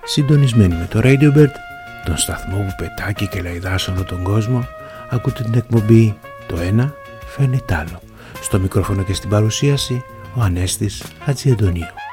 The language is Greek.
Συντονισμένοι με το Radiobird, τον σταθμό που πετάει και λαϊδάσει όλο τον κόσμο, ακούτε την εκπομπή «Το ένα φέρνει τ' άλλο». Στο μικρόφωνο και στην παρουσίαση, ο Ανέστης Χατζιαντονίου.